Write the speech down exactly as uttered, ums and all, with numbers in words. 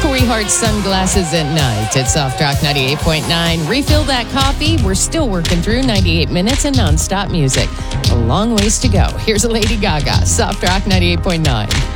Corey Hart, Sunglasses at Night at Soft Rock ninety-eight point nine. Refill that coffee. We're still working through ninety-eight minutes of nonstop music. A long ways to go. Here's a Lady Gaga, Soft Rock ninety-eight point nine.